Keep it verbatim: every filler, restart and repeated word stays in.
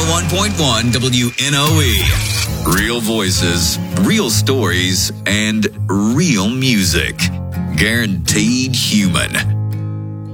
oh one point one W N O E. Real voices, real stories, and real music. Guaranteed human.